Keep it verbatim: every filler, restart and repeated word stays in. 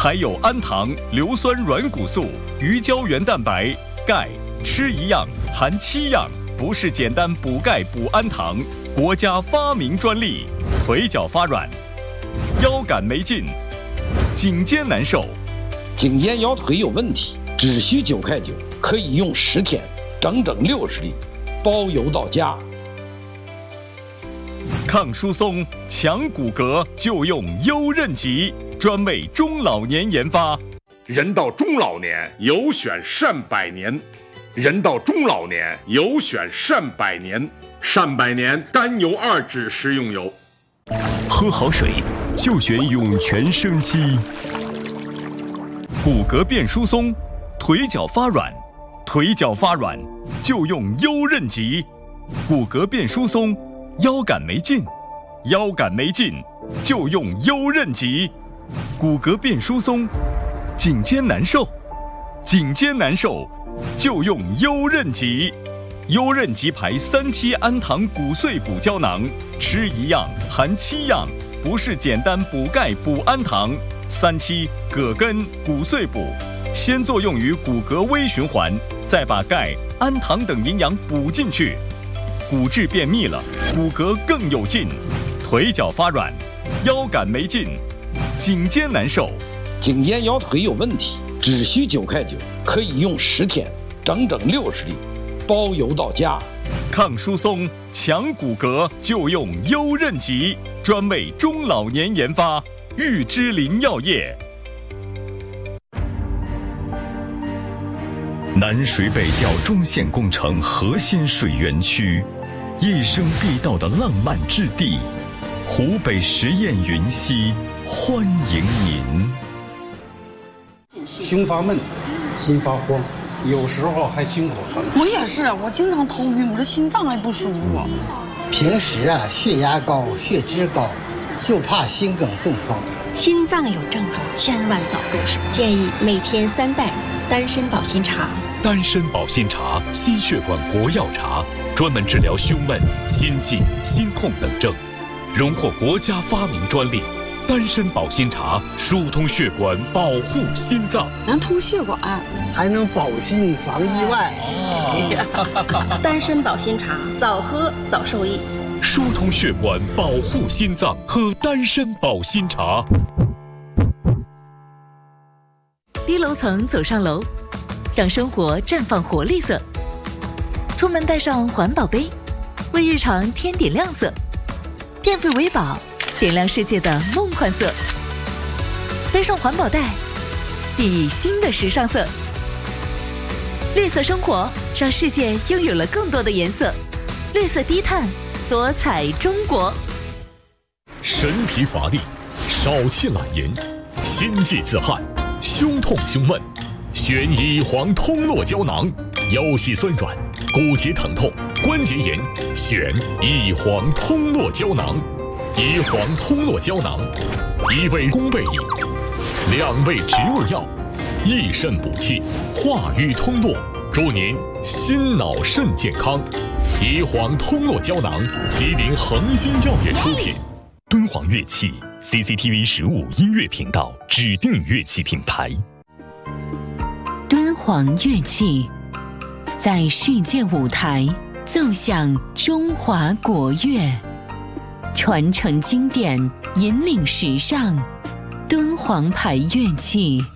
还有氨糖、硫酸软骨素、鱼胶原蛋白、钙，吃一样含七样，不是简单补钙补氨糖，国家发明专利。腿脚发软，腰杆没劲，颈肩难受， 颈肩腰腿有问题，只需九块九，可以用十天，整整六十粒，包邮到家。 抗疏松、强骨骼就用优韧极，专为中老年研发。 人到中老年有选善百年，人到中老年有选善百年，善百年甘油二酯食用油。 喝好水就选涌泉生机。 骨骼变疏松，腿脚发软，腿脚发软就用优韧极。骨骼变疏松，腰杆没劲，腰杆没劲就用优韧极。骨骼变疏松，颈肩难受，颈肩难受就用优韧极。优韧极牌三七氨糖骨碎补胶囊，吃一样含七样，不是简单补钙补氨糖。三七葛根骨碎补，先作用于骨骼微循环，再把钙、氨糖等营养补进去，骨质变密了，骨骼更有劲。腿脚发软，腰杆没劲，颈肩难受， 颈肩腰腿有问题，只需九块九，可以用十天，整整六十粒，包邮到家。 抗疏松、强骨骼就用优韧极，专为中老年研发。玉芝林药业。 南水北调中线工程核心水源区，一生必到的浪漫之地，湖北十堰云溪欢迎您。 胸发闷，心发慌，有时候还心口疼。 我也是，我经常头晕，我这心脏还不舒服。 平时啊，血压高，血脂高，就怕心梗中风。 心脏有症状，千万早重视。建议每天三袋丹参保心茶。 丹参保心茶，心血管国药茶，专门治疗胸闷、心悸、心痛等症，荣获国家发明专利。丹参保心茶疏通血管，保护心脏， 能通血管， 还能保心防意外。 哦、丹参保心茶，早喝早受益。 疏通血管，保护心脏，喝丹参保心茶。 低楼层走上楼，让生活绽放活力色。出门带上环保杯，为日常添点亮色。电费为宝，点亮世界的梦幻色。背上环保袋，熠熠新的时尚色。绿色生活，让世界拥有了更多的颜色。绿色低碳，多彩中国。 神疲乏力，少气懒言，心悸自汗，胸痛胸闷，选乙黄通络胶囊，腰膝酸软，骨节疼痛，关节炎，选乙黄通络胶囊。乙黄通络胶囊，一味宫贝饮，两味植物药，益肾补气，化瘀通络，祝您心脑肾健康。乙黄通络胶囊，吉林恒金药业出品。敦煌乐器 C C T V 十五音乐频道指定乐器品牌。 敦煌乐器在世界舞台奏响中华国乐，传承经典，引领时尚。敦煌牌乐器。